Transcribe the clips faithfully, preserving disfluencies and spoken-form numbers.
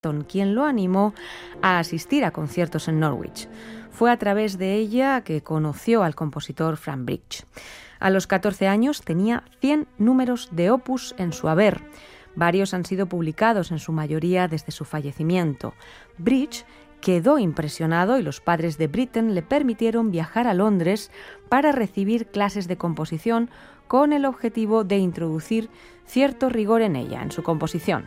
quien lo animó a asistir a conciertos en Norwich. Fue a través de ella que conoció al compositor Frank Bridge. A los catorce años tenía cien números de opus en su haber. Varios han sido publicados, en su mayoría desde su fallecimiento. Bridge quedó impresionado y los padres de Britten le permitieron viajar a Londres para recibir clases de composición con el objetivo de introducir cierto rigor en ella, en su composición.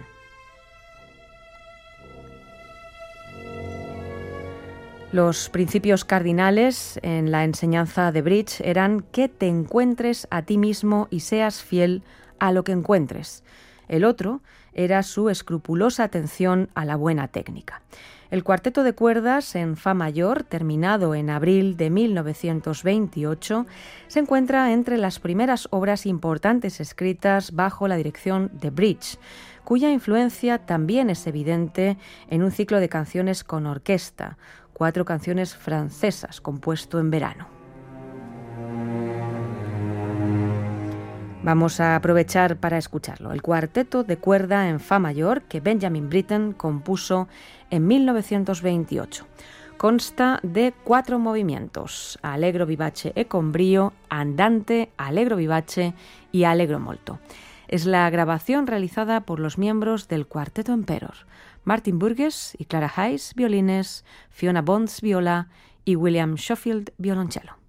Los principios cardinales en la enseñanza de Bridge eran que te encuentres a ti mismo y seas fiel a lo que encuentres. El otro era su escrupulosa atención a la buena técnica. El cuarteto de cuerdas en fa mayor, terminado en abril de mil novecientos veintiocho, se encuentra entre las primeras obras importantes escritas bajo la dirección de Bridge, cuya influencia también es evidente en un ciclo de canciones con orquesta, cuatro canciones francesas, compuesto en verano. Vamos a aprovechar para escucharlo. El cuarteto de cuerda en fa mayor que Benjamin Britten compuso en mil novecientos veintiocho. Consta de cuatro movimientos: allegro vivace e con brio, andante, allegro vivace y allegro molto. Es la grabación realizada por los miembros del Cuarteto Emperor: Martin Burgess y Clara Hayes, violines, Fiona Bonds, viola, y William Schofield, violonchelo.